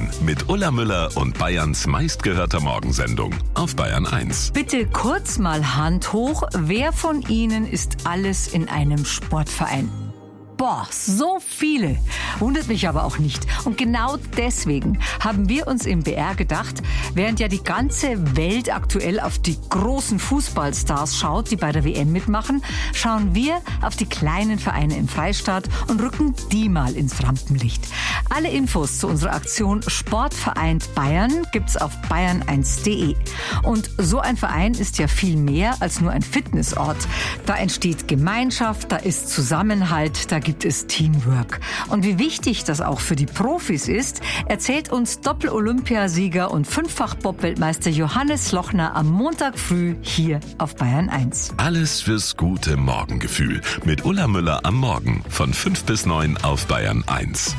ein mit Ulla Müller und Bayerns meistgehörter Morgensendung auf Bayern 1. Bitte kurz mal Hand hoch. Wer von Ihnen ist alles in einem Sportverein? Boah, so viele. Wundert mich aber auch nicht. Und genau deswegen haben wir uns im BR gedacht, während ja die ganze Welt aktuell auf die großen Fußballstars schaut, die bei der WM mitmachen, schauen wir auf die kleinen Vereine im Freistaat und rücken die mal ins Rampenlicht. Alle Infos zu unserer Aktion Sportvereint Bayern gibt's auf bayern1.de. Und so ein Verein ist ja viel mehr als nur ein Fitnessort. Da entsteht Gemeinschaft, da ist Zusammenhalt, da gibt es Teamwork. Und wie wichtig das auch für die Profis ist, erzählt uns Doppel-Olympiasieger und Fünffach-Bob-Weltmeister Johannes Lochner am Montag früh hier auf Bayern 1. Alles fürs gute Morgengefühl mit Ulla Müller am Morgen von 5 bis 9 auf Bayern 1.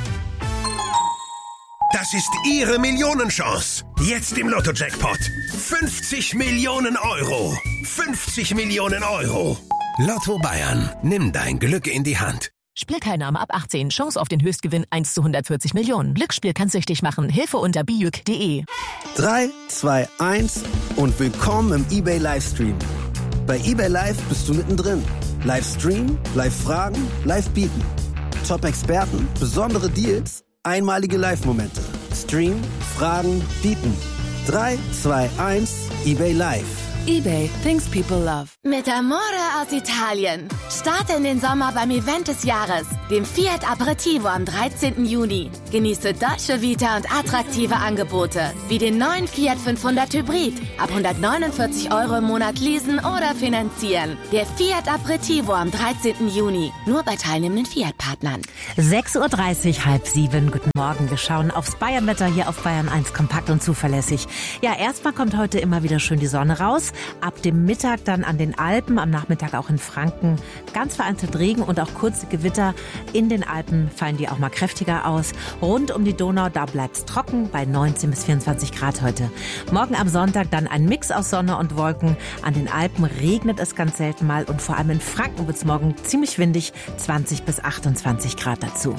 Das ist Ihre Millionenchance. Jetzt im Lotto-Jackpot. 50 Millionen Euro. 50 Millionen Euro. Lotto Bayern. Nimm dein Glück in die Hand. Spielteilnahme ab 18. Chance auf den Höchstgewinn 1 zu 140 Millionen. Glücksspiel kann süchtig machen. Hilfe unter bijuk.de. 3, 2, 1 und willkommen im eBay Livestream. Bei eBay Live bist du mittendrin. Livestream, Live-Fragen, Live-Bieten. Top-Experten, besondere Deals, einmalige Live-Momente. Stream, Fragen, Bieten. 3, 2, 1, eBay Live. eBay, things people love. Mit Amore aus Italien. Starte in den Sommer beim Event des Jahres, dem Fiat Aperitivo am 13. Juni. Genieße Dolce Vita und attraktive Angebote, wie den neuen Fiat 500 Hybrid. Ab 149 € im Monat leasen oder finanzieren. Der Fiat Aperitivo am 13. Juni. Nur bei teilnehmenden Fiat-Partnern. 6.30 Uhr, 6:30. Guten Morgen. Wir schauen aufs Bayernwetter hier auf Bayern 1, kompakt und zuverlässig. Ja, erstmal kommt heute immer wieder schön die Sonne raus. Ab dem Mittag dann an den Alpen, am Nachmittag auch in Franken ganz vereinzelt Regen und auch kurze Gewitter. In den Alpen fallen die auch mal kräftiger aus. Rund um die Donau, da bleibt's trocken bei 19 bis 24 Grad heute. Morgen am Sonntag dann ein Mix aus Sonne und Wolken. An den Alpen regnet es ganz selten mal und vor allem in Franken wird's morgen ziemlich windig, 20 bis 28 Grad dazu.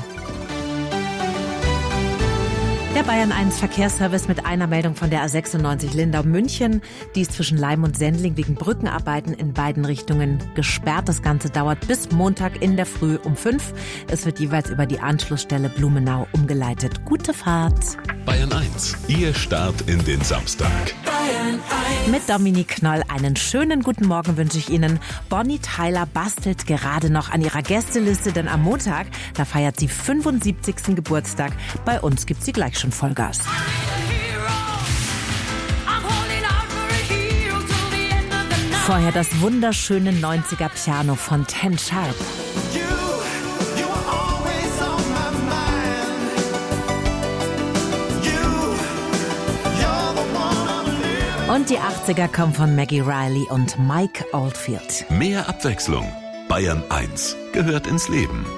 Der Bayern 1 Verkehrsservice mit einer Meldung von der A96 Lindau-München. Die ist zwischen Leim und Sendling wegen Brückenarbeiten in beiden Richtungen gesperrt. Das Ganze dauert bis Montag in der Früh um 5. Es wird jeweils über die Anschlussstelle Blumenau umgeleitet. Gute Fahrt. Bayern 1, Ihr Start in den Samstag. Bayern 1. Mit Dominik Knoll einen schönen guten Morgen wünsche ich Ihnen. Bonnie Tyler bastelt gerade noch an ihrer Gästeliste, denn am Montag, da feiert sie 75. Geburtstag. Bei uns gibt sie gleich schon Vollgas. Vorher das wunderschöne 90er Piano von Ten Sharp. Und die 80er kommen von Maggie Riley und Mike Oldfield. Mehr Abwechslung. Bayern 1 gehört ins Leben.